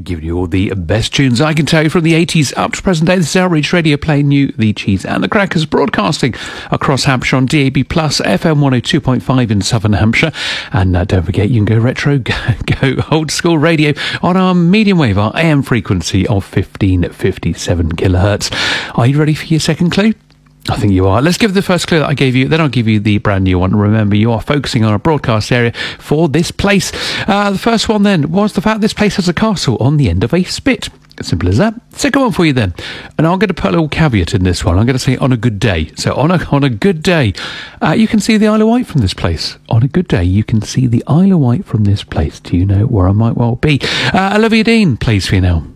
Giving you all the best tunes I can tell you from the 80s up to present day. This is Outreach Radio playing you the Cheese and the Crackers, broadcasting across Hampshire on DAB+, FM 102.5 in Southern Hampshire. And don't forget, you can go retro, go old school radio on our medium wave, our AM frequency of 1557 kilohertz. Are you ready for your second clue? I think you are. Let's give the first clue that I gave you, then I'll give you the brand new one. Remember, you are focusing on a broadcast area for this place. The first one then was the fact this place has a castle on the end of a spit. Simple as that. Second one for you then. And I'm going to put a little caveat in this one. I'm going to say on a good day. So on a good day, you can see the Isle of Wight from this place. On a good day, you can see the Isle of Wight from this place. Do you know where I might well be? Olivia Dean plays for you now.